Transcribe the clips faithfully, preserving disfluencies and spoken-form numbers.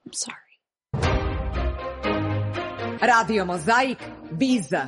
I'm sorry. Radio Mozaik, Biza.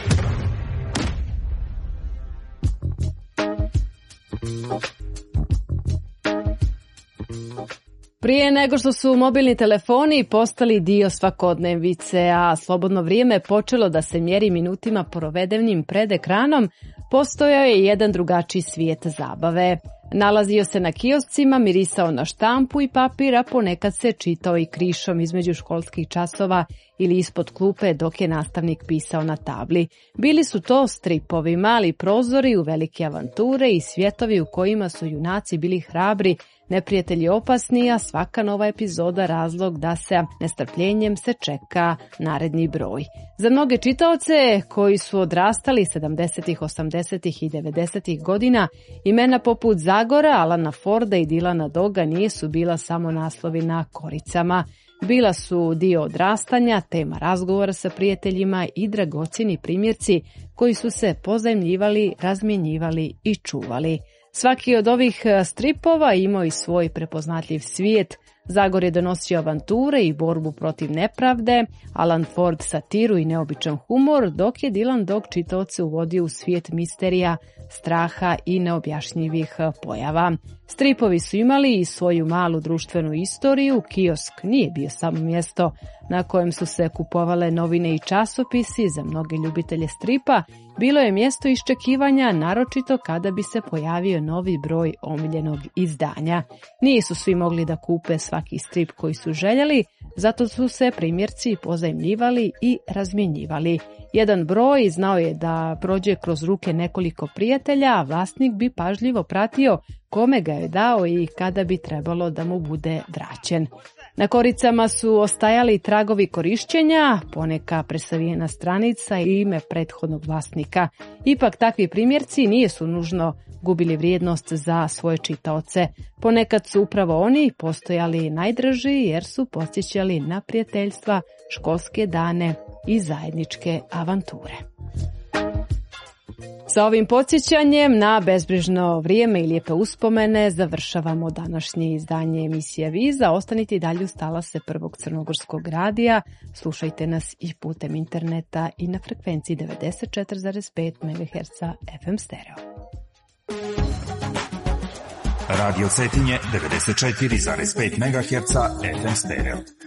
Prije nego što su mobilni telefoni postali dio svakodnevice, a slobodno vrijeme počelo da se mjeri minutima provedenim pred ekranom, postojao je jedan drugačiji svijet zabave. Nalazio se na kioscima, mirisao na štampu i papir, a ponekad se čitao i krišom između školskih časova ili ispod klupe dok je nastavnik pisao na tabli. Bili su to stripovi, mali prozori u velike avanture i svjetovi u kojima su junaci bili hrabri, neprijatelji opasni, a svaka nova epizoda razlog da se nestrpljenjem se čeka naredni broj. Za mnoge čitaoce koji su odrastali sedamdesetih, osamdesetih i devedesetih godina, imena poput Zagora, Alana Forda i Dylana Doga nisu bila samo naslovi na koricama. Bila su dio odrastanja, tema razgovora sa prijateljima i dragocjeni primjerci koji su se pozajmljivali, razmjenjivali i čuvali. Svaki od ovih stripova imao i svoj prepoznatljiv svijet. Zagor je donosio avanture i borbu protiv nepravde, Alan Ford satiru i neobičan humor, dok je Dylan Dog čitaoce uvodio u svijet misterija, straha i neobjašnjivih pojava. Stripovi su imali i svoju malu društvenu istoriju, kiosk nije bio samo mjesto na kojem su se kupovale novine i časopisi. Za mnoge ljubitelje stripa bilo je mjesto iščekivanja, naročito kada bi se pojavio novi broj omiljenog izdanja. Nisu svi mogli da kupe svaki strip koji su željeli, zato su se primjerci pozajmljivali i razmjenjivali. Jedan broj znao je da prođe kroz ruke nekoliko prijatelja, a vlasnik bi pažljivo pratio kome ga je dao i kada bi trebalo da mu bude vraćen. Na koricama su ostajali tragovi korišćenja, poneka presavijena stranica i ime prethodnog vlasnika. Ipak takvi primjerci nisu nužno gubili vrijednost za svoje čitaoce. Ponekad su upravo oni postojali najdraži jer su podsjećali na prijateljstva, školske dane i zajedničke avanture. Sa ovim podsjećanjem na bezbrižno vrijeme i lijepe uspomene završavamo današnje izdanje emisije Viza. Ostanite i dalje uz talase Prvog crnogorskog radija. Slušajte nas i putem interneta i na frekvenciji devedeset četiri zarez pet megaherca F M stereo. Radio Cetinje devedeset četiri zarez pet megaherca F M stereo.